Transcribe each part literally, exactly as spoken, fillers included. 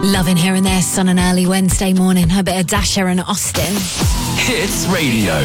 Loving here and there, sun and early Wednesday morning. A bit of Dasher and Austin. Hits Radio.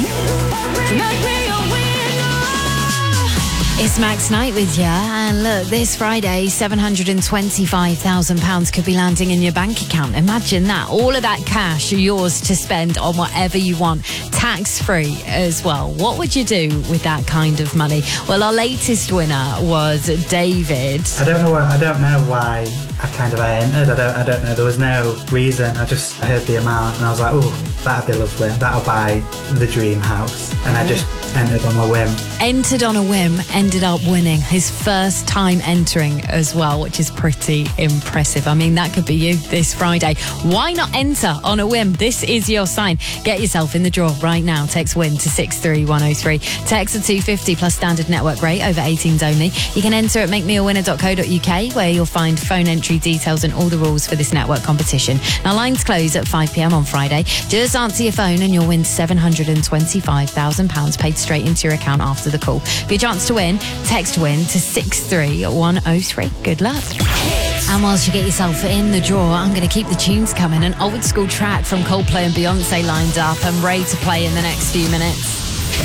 It's Max Knight with you, and look, this Friday, seven hundred twenty-five thousand pounds could be landing in your bank account. Imagine that. All of that cash are yours to spend on whatever you want, tax-free as well. What would you do with that kind of money? Well, our latest winner was David. I don't know. I don't know why I kind of I entered. I don't. I don't know. There was no reason. I just heard the amount and I was like, oh, that'd be lovely. That'll buy the dream house. And I just entered on a whim. Entered on a whim, ended up winning his first time entering as well, which is pretty impressive. I mean, that could be you this Friday. Why not enter on a whim? This is your sign. Get yourself in the draw right now. Text WIN to six three one oh three. Text a two fifty plus standard network rate, over eighteens only. You can enter at make me a winner dot co dot uk, where you'll find phone entry details and all the rules for this network competition. Now, lines close at five p.m. on Friday. Just answer your phone and you'll win seven hundred twenty-five thousand pounds paid straight into your account after the call. For your chance to win, text WIN to six three one oh three. Good luck. And whilst you get yourself in the draw, I'm going to keep the tunes coming. An old school track from Coldplay and Beyonce lined up and ready to play in the next few minutes.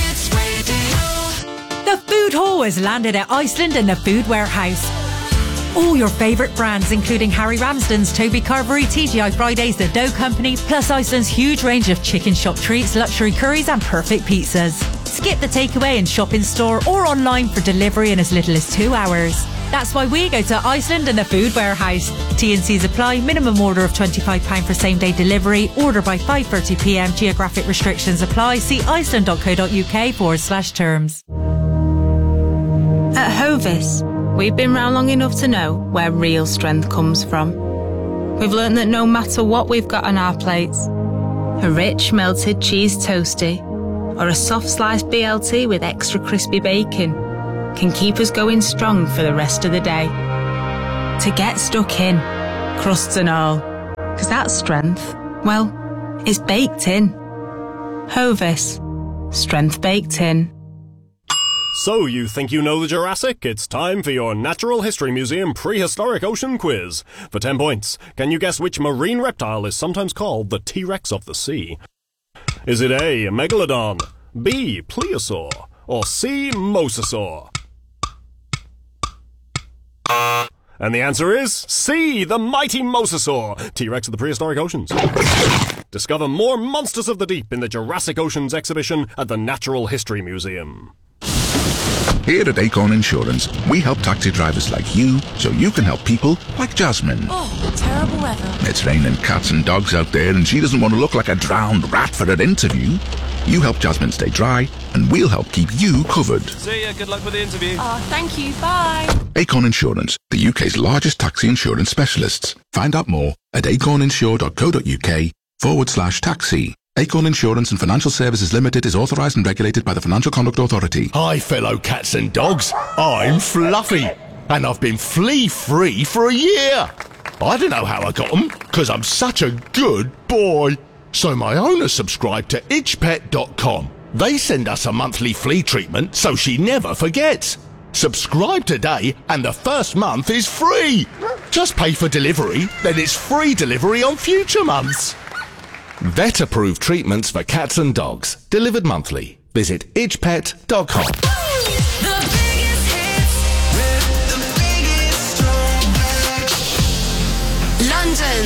The food hall has landed at Iceland and the Food Warehouse. All your favourite brands, including Harry Ramsden's, Toby Carvery, T G I Fridays, The Dough Company, plus Iceland's huge range of chicken shop treats, luxury curries and perfect pizzas. Skip the takeaway and shop in store or online for delivery in as little as two hours. That's why we go to Iceland and the Food Warehouse. T and C's apply. Minimum order of twenty-five pounds for same day delivery. Order by five thirty p.m. Geographic restrictions apply. See iceland dot co dot uk forward slash terms. At Hovis, we've been round long enough to know where real strength comes from. We've learned that no matter what we've got on our plates, a rich melted cheese toastie or a soft sliced B L T with extra crispy bacon can keep us going strong for the rest of the day. To get stuck in, crusts and all, because that strength, well, it's baked in. Hovis, strength baked in. So you think you know the Jurassic? It's time for your Natural History Museum Prehistoric Ocean Quiz. For ten points, can you guess which marine reptile is sometimes called the T-Rex of the sea? Is it A, Megalodon, B, Plesiosaur, or C, Mosasaur? And the answer is C, the mighty Mosasaur, T-Rex of the prehistoric oceans. Discover more monsters of the deep in the Jurassic Oceans exhibition at the Natural History Museum. Here at Acorn Insurance, we help taxi drivers like you so you can help people like Jasmine. Oh, terrible weather. It's raining cats and dogs out there and she doesn't want to look like a drowned rat for her interview. You help Jasmine stay dry and we'll help keep you covered. See ya, good luck with the interview. Oh, thank you, bye. Acorn Insurance, the U K's largest taxi insurance specialists. Find out more at acorninsure dot co dot uk forward slash taxi. Acorn Insurance and Financial Services Limited is authorised and regulated by the Financial Conduct Authority. Hi, fellow cats and dogs. I'm Fluffy, and I've been flea-free for a year. I don't know how I got them, because I'm such a good boy. So my owner subscribed to itch pet dot com. They send us a monthly flea treatment so she never forgets. Subscribe today and the first month is free. Just pay for delivery, then it's free delivery on future months. Vet-approved treatments for cats and dogs. Delivered monthly. Visit itch pet dot com. London.